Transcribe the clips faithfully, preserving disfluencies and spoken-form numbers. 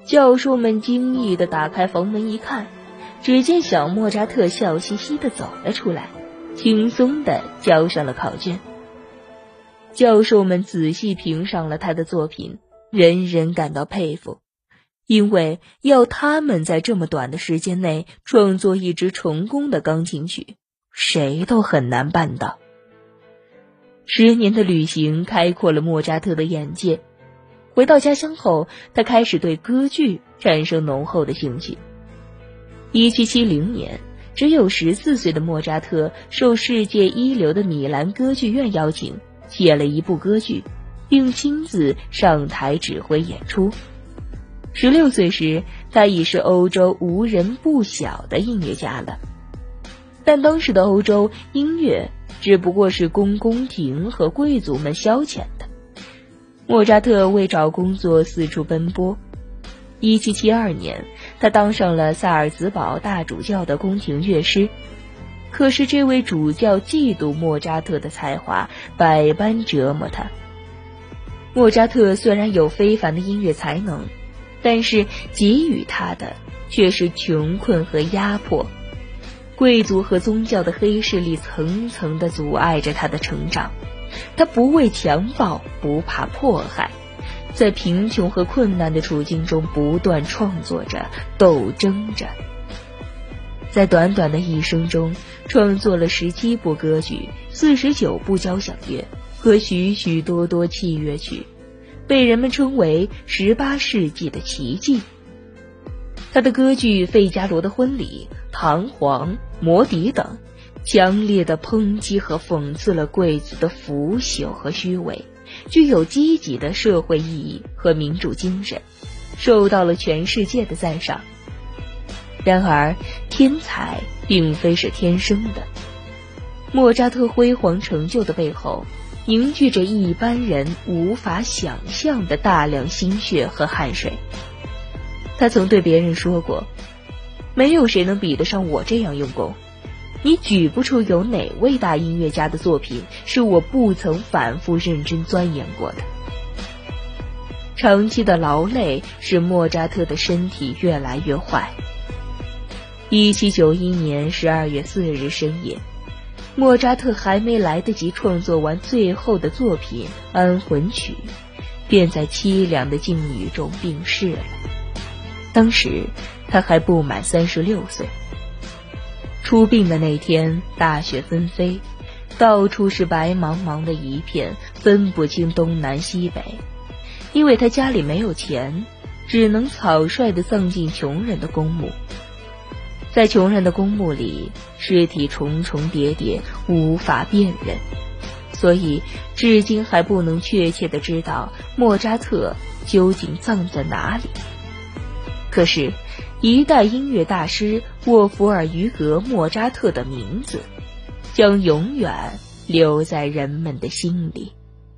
教授们惊异地打开房门一看，只见小莫扎特笑嘻嘻地走了出来，轻松地交上了考卷。教授们仔细评上了他的作品，人人感到佩服，因为要他们在这么短的时间内创作一支成功的钢琴曲，谁都很难办到。十年的旅行开阔了莫扎特的眼界，回到家乡后，他开始对歌剧产生浓厚的兴趣。一七七零年，只有十四岁的莫扎特受世界一流的米兰歌剧院邀请，写了一部歌剧，并亲自上台指挥演出。十六岁时，他已是欧洲无人不晓的音乐家了。但当时的欧洲，音乐只不过是供宫廷和贵族们消遣的。莫扎特为找工作四处奔波。一七七二年，他当上了萨尔茨堡大主教的宫廷乐师。可是这位主教嫉妒莫扎特的才华，百般折磨他。莫扎特虽然有非凡的音乐才能，但是给予他的却是穷困和压迫。贵族和宗教的黑势力层层地阻碍着他的成长。他不畏强暴，不怕迫害，在贫穷和困难的处境中不断创作着，斗争着。在短短的一生中，创作了十七部歌剧、四十九部交响乐和许许多多器乐曲，被人们称为十八世纪的奇迹。他的歌剧《费加罗的婚礼》、《唐璜》、《魔笛》等，强烈地抨击和讽刺了贵族的腐朽和虚伪，具有积极的社会意义和民主精神，受到了全世界的赞赏。然而，天才并非是天生的。莫扎特辉煌成就的背后，凝聚着一般人无法想象的大量心血和汗水。他曾对别人说过，没有谁能比得上我这样用功，你举不出有哪位大音乐家的作品是我不曾反复认真钻研过的。长期的劳累使莫扎特的身体越来越坏。一七九一年十二月四日深夜，莫扎特还没来得及创作完最后的作品《安魂曲》，便在凄凉的境遇中病逝了。当时他还不满三十六岁。出殡的那天，大雪纷飞，到处是白茫茫的一片，分不清东南西北。因为他家里没有钱，只能草率地葬进穷人的公墓。在穷人的公墓里，尸体重重叠叠，无法辨认，所以至今还不能确切地知道莫扎特究竟葬在哪里。可是一代音乐大师沃弗尔于格·莫扎特的名字将永远留在人们的心里。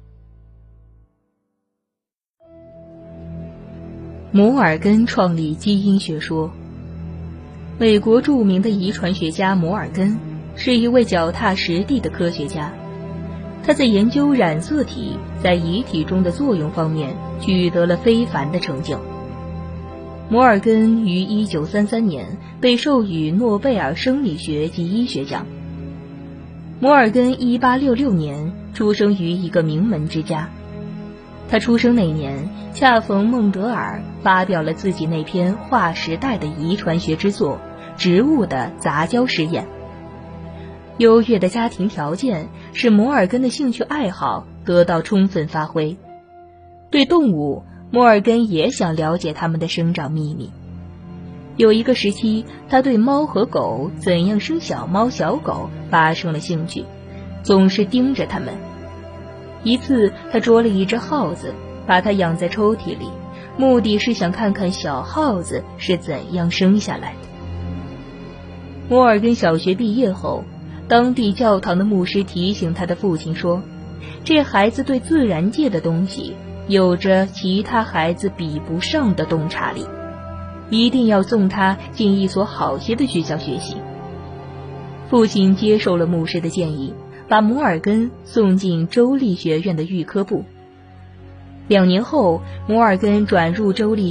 摩尔根创立基因学说。美国著名的遗传学家摩尔根是一位脚踏实地的科学家，他在研究染色体在遗体中的作用方面取得了非凡的成就。摩尔根于一九三三年被授予诺贝尔生理学及医学奖。摩尔根一八六六年出生于一个名门之家，他出生那年恰逢孟德尔发表了自己那篇划时代的遗传学之作《植物的杂交实验》。优越的家庭条件使摩尔根的兴趣爱好得到充分发挥。对动物，摩尔根也想了解它们的生长秘密。有一个时期，他对猫和狗怎样生小猫小狗发生了兴趣，总是盯着它们。一次，他捉了一只耗子，把它养在抽屉里，目的是想看看小耗子是怎样生下来的。摩尔根小学毕业后，当地教堂的牧师提醒他的父亲说，这孩子对自然界的东西有着其他孩子比不上的洞察力，一定要送他进一所好些的学校学习。父亲接受了牧师的建议，把摩尔根送进州立学院的预科部。两年后，摩尔根转入州立